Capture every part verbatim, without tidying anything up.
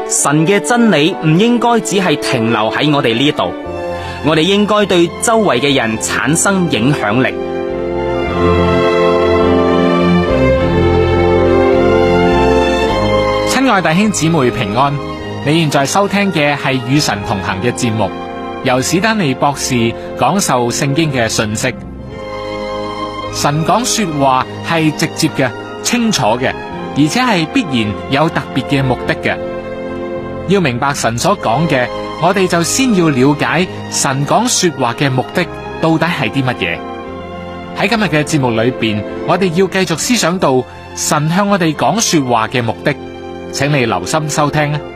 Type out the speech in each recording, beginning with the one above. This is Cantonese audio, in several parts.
神嘅真理唔應該只係停留喺我哋呢度，我哋應該對周圍嘅人產生影響力。 親愛弟兄姊妹平安，你現在收聽嘅係與神同行嘅節目，由史丹利博士講授聖經嘅信息。神講說話係直接嘅、清楚嘅，而且係必然有特別嘅目的嘅。要明白神所講嘅，我哋就先要了解神講說話嘅目的到底係啲乜嘢。喺今日嘅節目裏邊，我哋要繼續思想到神向我哋講說話嘅目的，請你留心收聽啊！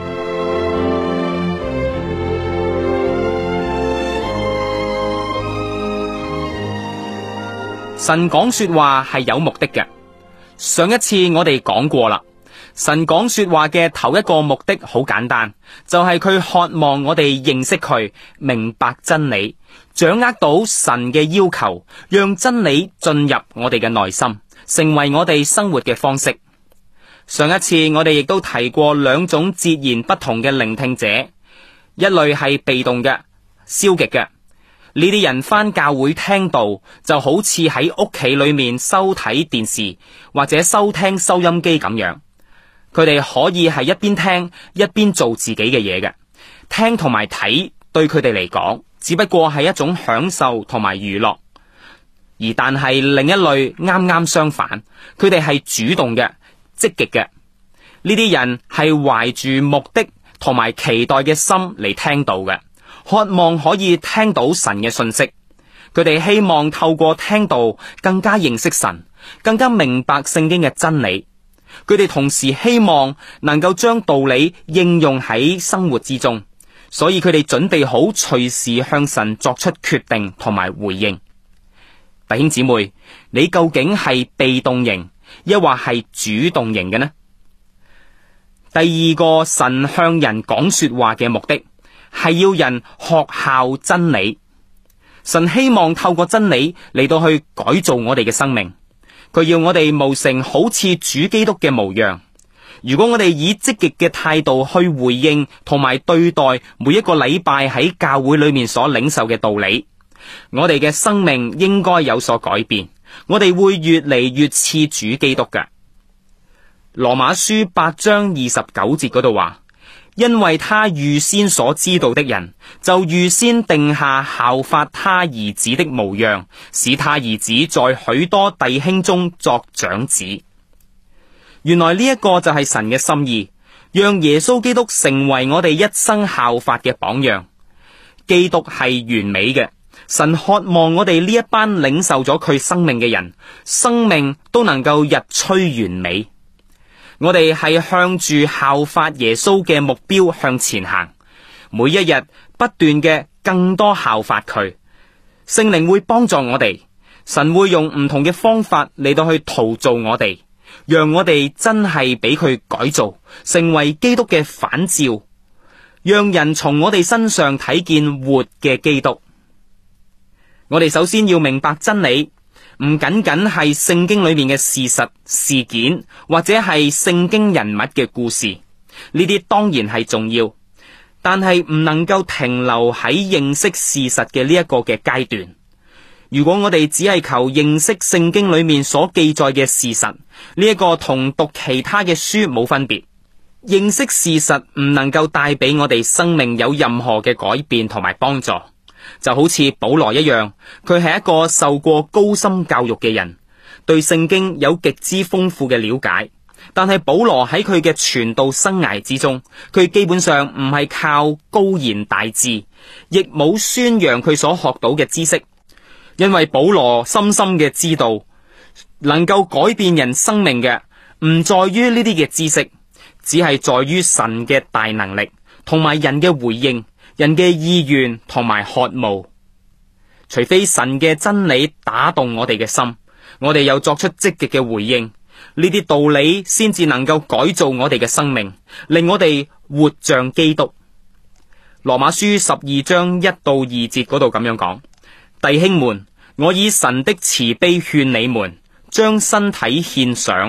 神講說話係有目的嘅。上一次我哋講過啦，神講說話嘅頭一個目的好簡單，就係佢渴望我哋認識佢，明白真理，掌握到神嘅要求，讓真理進入我哋嘅內心，成為我哋生活嘅方式。上一次我哋亦都提過兩種截然不同嘅聆聽者，一類係被動嘅、消極嘅。呢啲人返教會聽道，就好似喺屋企裏面收睇電視或者收聽收音機咁樣。佢哋可以係一邊聽一邊做自己嘅嘢嘅。聽同埋睇對佢哋嚟講，只不過係一種享受同埋娛樂。而但係另一類啱啱相反，佢哋係主動嘅、積極嘅。呢啲人係懷住目的同埋期待嘅心嚟聽道嘅。渴望可以聽到神嘅信息，佢哋希望透過聽道更加認識神，更加明白聖經嘅真理。佢哋同時希望能夠將道理應用喺生活之中，所以佢哋準備好隨時向神作出決定同埋回應。弟兄姊妹，你究竟係被動型，抑或係主動型嘅呢？第二個神向人講說話嘅目的，係要人學效真理。神希望透過真理嚟到去改造我哋嘅生命，佢要我哋模成好似主基督嘅模樣。如果我哋以積極嘅態度去回應同埋對待每一個禮拜喺教會裏面所領受嘅道理，我哋嘅生命應該有所改變，我哋會越嚟越似主基督嘅。羅馬書八章二十九節嗰度話，因為他預先所知道的人，就預先定下效法他兒子的模樣，使他兒子在許多弟兄中作長子。原來呢一個就係神嘅心意，讓耶穌基督成為我哋一生效法嘅榜樣。基督係完美嘅，神渴望我哋呢一班領受咗佢生命嘅人，生命都能夠日趨完美。我哋係向住效法耶穌嘅目標向前行，每一日不斷嘅更多效法佢。聖靈會幫助我哋，神會用唔同嘅方法嚟到去陶造我哋，讓我哋真係俾佢改造，成為基督嘅反照，讓人從我哋身上睇見活嘅基督。我哋首先要明白真理，唔僅僅係聖經裏面嘅事實事件，或者係聖經人物嘅故事，呢啲當然係重要，但係唔能夠停留喺認識事實嘅呢一個嘅階段。如果我哋只係求認識聖經裏面所記載嘅事實，呢一個同讀其他嘅書冇分別。認識事實唔能夠帶俾我哋生命有任何嘅改變同埋幫助。就好似保羅一樣，佢係一個受過高深教育嘅人，對聖經有極之豐富嘅了解。但係保羅喺佢嘅傳道生涯之中，佢基本上唔係靠高言大智，亦冇宣揚佢所學到嘅知識。因為保羅深深嘅知道，能夠改變人生命嘅唔在於呢啲嘅知識，只係在於神嘅大能力同埋人嘅回應，人嘅意願同埋渴慕。除非神嘅真理打動我哋嘅心，我哋又作出積極嘅回應，呢啲道理先至能夠改造我哋嘅生命，令我哋活像基督。羅馬書十二章一到二節嗰度咁樣講：弟兄們，我以神的慈悲勸你們，將身體獻上